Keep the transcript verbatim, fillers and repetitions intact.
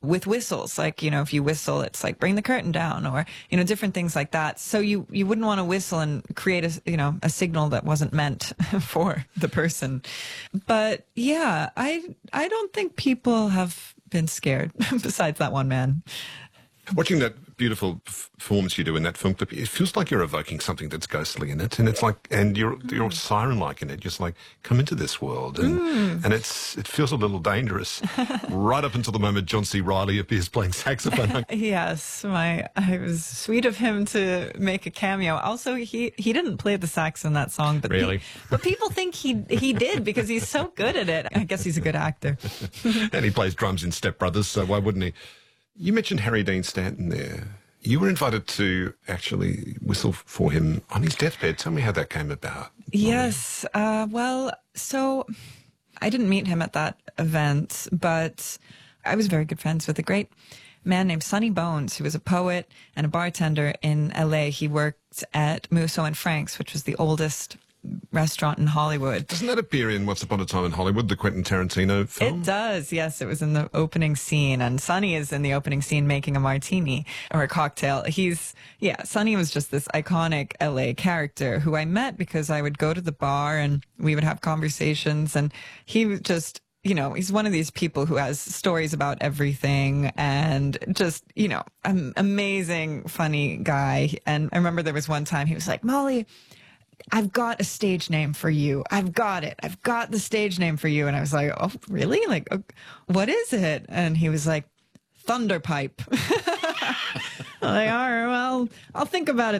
with whistles. Like, you know, if you whistle, it's like bring the curtain down, or, you know, different things like that. So you, you wouldn't want to whistle and create a, you know, a signal that wasn't meant for the person. But yeah, I, I don't think people have been scared besides that one man. Watching that beautiful f- performance you do in that film clip, it feels like you're evoking something that's ghostly in it, and it's like, and you're you're siren-like in it, just like come into this world, and mm. and it's it feels a little dangerous, right up until the moment John C. Reilly appears playing saxophone. Yes, my it was sweet of him to make a cameo. Also, he he didn't play the sax in that song, but really, he, but people think he he did because he's so good at it. I guess he's a good actor. And he plays drums in Step Brothers, so why wouldn't he? You mentioned Harry Dean Stanton there. You were invited to actually whistle for him on his deathbed. Tell me how that came about. Yes. Uh, well, so I didn't meet him at that event, but I was very good friends with a great man named Sonny Bones, who was a poet and a bartender in L A. He worked at Musso and Frank's, which was the oldest restaurant in Hollywood. Doesn't that appear in Once Upon a Time in Hollywood, the Quentin Tarantino film? It does, yes. It was in the opening scene, and Sonny is in the opening scene making a martini or a cocktail. He's, yeah, Sonny was just this iconic L A character who I met because I would go to the bar and we would have conversations, and he was just, you know, he's one of these people who has stories about everything and just, you know, an amazing, funny guy. And I remember there was one time he was like, Molly, I've got a stage name for you. I've got it. I've got the stage name for you. And I was like, oh, really? Like, what is it? And he was like, Thunderpipe. I'm like, all right, well, I'll think about it.